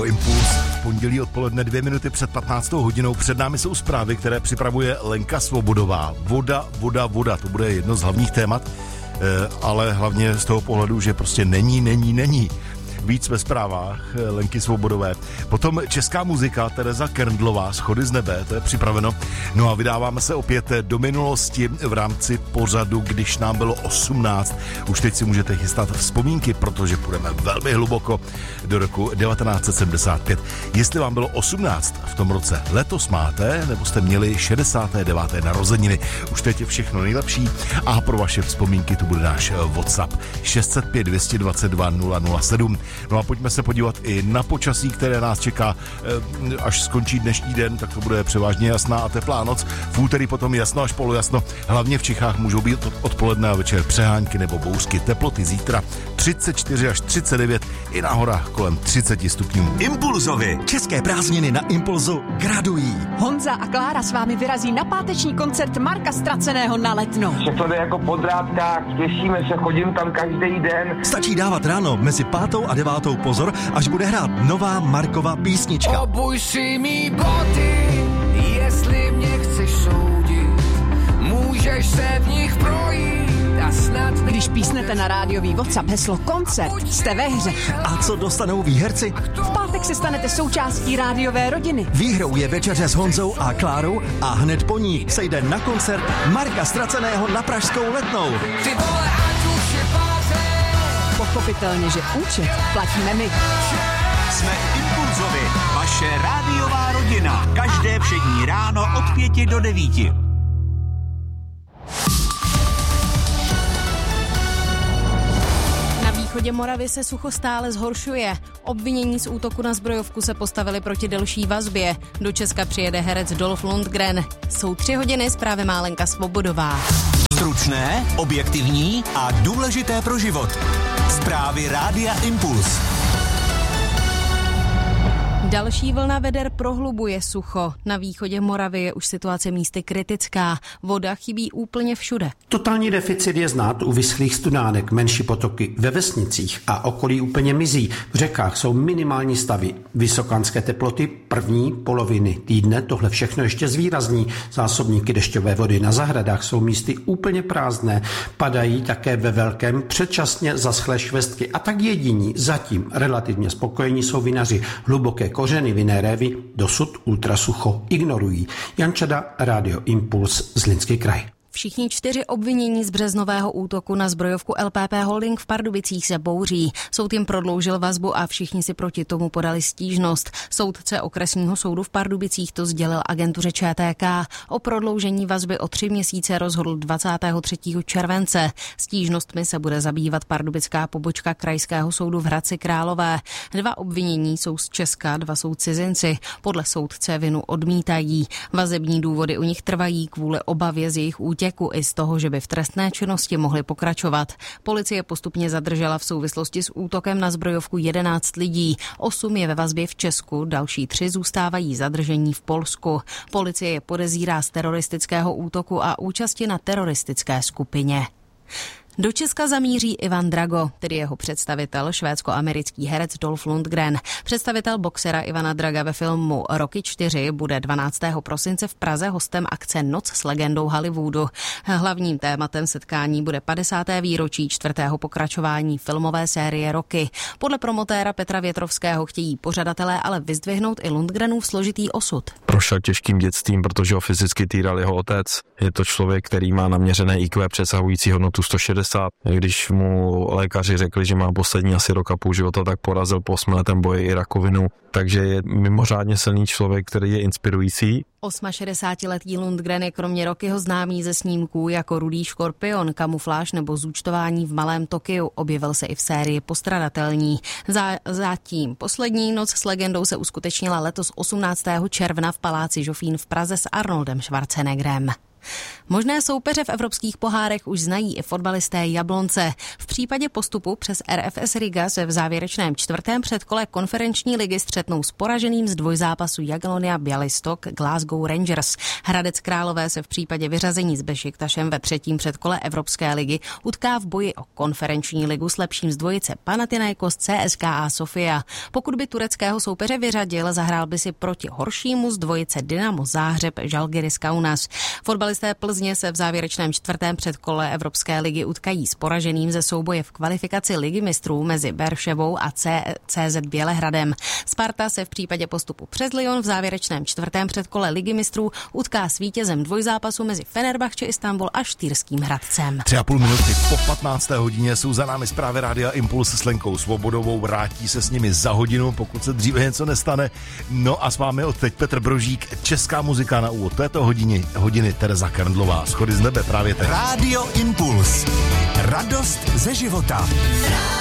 Rádio Impuls. V pondělí odpoledne 2 minuty před 15. hodinou. Před námi jsou zprávy, které připravuje Lenka Svobodová. Voda. To bude jedno z hlavních témat, ale hlavně z toho pohledu, že prostě není. Víc ve zprávách Lenky Svobodové. Potom česká muzika, Tereza Kerndlová, Schody z nebe, to je připraveno. No a vydáváme se opět do minulosti v rámci pořadu, když nám bylo 18. Už teď si můžete chystat vzpomínky, protože půjdeme velmi hluboko do roku 1975. Jestli vám bylo 18 v tom roce, letos máte, nebo jste měli 69. narozeniny. Už teď je všechno nejlepší a pro vaše vzpomínky tu bude náš WhatsApp 605 222 007. No a pojďme se podívat i na počasí, které nás čeká, až skončí dnešní den, tak to bude převážně jasná a teplá noc. V úterý potom jasno až polojasno. Hlavně v Čechách můžou být odpoledne a večer přehánky nebo bouřky. Teploty zítra 34 až 39, i na horách kolem 30 stupňů. Impulzovi. České prázdniny na Impulzu gradují. Honza a Klára s vámi vyrazí na páteční koncert Marka Ztraceného na Letnou. Všechno jde jako po drátkách, těšíme se, chodím tam každý den. Stačí dávat ráno mezi 5. a 9. pozor, až bude hrát nová Markova písnička. Obuj si mý boty, jestli mě chceš soudit, můžeš se v nich projít a snad... Když písnete na rádiový WhatsApp heslo koncert, jste ve hře. A co dostanou výherci? V pátek se stanete součástí rádiové rodiny. Výhrou je večeře s Honzou a Klárou a hned po ní se jde na koncert Marka Ztraceného na pražskou Letnou. Ty vole, ať už je páře. Pochopitelně, že účet platíme my. Jsme Impulzovi, vaše rádiová rodina. Každé všední ráno od 5 do 9. Na východě Moravy se sucho stále zhoršuje. Obvinění z útoku na zbrojovku se postavili proti delší vazbě. Do Česka přijede herec Dolph Lundgren. Jsou 3 hodiny, zprávy má Lenka Svobodová. Stručné, objektivní a důležité pro život. Zprávy Rádia Impuls. Další vlna veder prohlubuje sucho. Na východě Moravy je už situace místy kritická. Voda chybí úplně všude. Totální deficit je znát u vyschlých studánek, menší potoky ve vesnicích a okolí úplně mizí. V řekách jsou minimální stavy. Vysokánské teploty první poloviny týdne tohle všechno ještě zvýrazní. Zásobníky dešťové vody na zahradách jsou místy úplně prázdné. Padají také ve velkém předčasně zaschlé švestky a tak jediní zatím relativně spokojení jsou vinaři. Hluboké kořeny vinné révy dosud ultrasucho ignorují. Jan Čada, Rádio Impuls, Zlínský kraj. Všichni 4 obvinění z březnového útoku na zbrojovku LPP Holding v Pardubicích se bouří. Soud jim prodloužil vazbu a všichni si proti tomu podali stížnost. Soudce okresního soudu v Pardubicích to sdělil agentuře ČTK. O prodloužení vazby o 3 měsíce rozhodl 23. července. Stížnostmi se bude zabývat pardubická pobočka krajského soudu v Hradci Králové. 2 obvinění jsou z Česka, 2 jsou cizinci. Podle soudce vinu odmítají. Vazební důvody u nich trvají kvůli obavě z jejich útěku i z toho, že by v trestné činnosti mohli pokračovat. Policie postupně zadržela v souvislosti s útokem na zbrojovku 11 lidí. 8 je ve vazbě v Česku, další 3 zůstávají zadržení v Polsku. Policie je podezírá z teroristického útoku a účasti na teroristické skupině. Do Česka zamíří Ivan Drago, tedy jeho představitel, švédsko-americký herec Dolph Lundgren. Představitel boxera Ivana Draga ve filmu Rocky 4 bude 12. prosince v Praze hostem akce Noc s legendou Hollywoodu. Hlavním tématem setkání bude 50. výročí 4. pokračování filmové série Rocky. Podle promotéra Petra Větrovského chtějí pořadatelé ale vyzdvihnout i Lundgrenův složitý osud. Prošel těžkým dětstvím, protože ho fyzicky týral jeho otec. Je to člověk, který má naměřené IQ přesahující hodnotu 160. Když mu lékaři řekli, že má poslední asi rok a půl života, tak porazil po 8letém boji i rakovinu. Takže je mimořádně silný člověk, který je inspirující. 68letý Lundgren je kromě Rockyho známý ze snímků jako Rudý škorpion, Kamufláž nebo Zúčtování v Malém Tokiu. Objevil se i v sérii Postradatelní. Zatím poslední Noc s legendou se uskutečnila letos 18. června v Paláci Žofín v Praze s Arnoldem Schwarzeneggerem. Možné soupeře v evropských pohárech už znají i fotbalisté Jablonce. V případě postupu přes RFS Riga se v závěrečném čtvrtém předkole konferenční ligy střetnou s poraženým z dvojzápasu Jagiellonia Białystok Glasgow Rangers. Hradec Králové se v případě vyřazení s Bešiktašem ve třetím předkole Evropské ligy utká v boji o konferenční ligu s lepším z dvojice Panathinaikos CSKA Sofia. Pokud by tureckého soupeře vyřadil, zahrál by si proti horšímu z dvojice Dynamo Záhřeb Žalgiris Kaunas. Fotbalisté Plzně se v závěrečném čtvrtém předkole Evropské ligy utkají s poraženým ze souboje v kvalifikaci Ligy mistrů mezi Berševou a CZ Bělehradem. Sparta se v případě postupu přes Lyon v závěrečném čtvrtém předkole Ligy mistrů utká s vítězem dvojzápasu mezi Fenerbahče Istanbul a Štýrským Hradcem. 3,5 minuty po 15. hodině jsou za námi zprávy Rádia Impuls s Lenkou Svobodovou. Vrátí se s nimi za hodinu, pokud se dříve něco nestane. No a s vámi odteď Petr Brožík, česká muzika na úvod této hodiny Tereza Kerndlová. Schody z nebe právě teď. Rádio Impuls. Radost ze života.